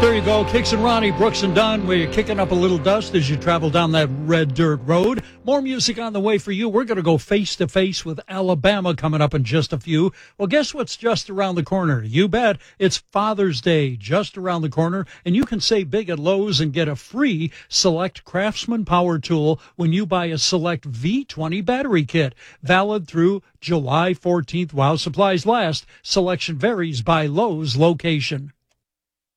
There you go. Kicks and Ronnie, Brooks and Dunn. We're kicking up a little dust as you travel down that red dirt road. More music on the way for you. We're going to go face to face with Alabama coming up in just a few. Well, guess what's just around the corner? You bet. It's Father's Day just around the corner, and you can save big at Lowe's and get a free Select Craftsman power tool when you buy a Select V20 battery kit. Valid through July 14th while supplies last. Selection varies by Lowe's location.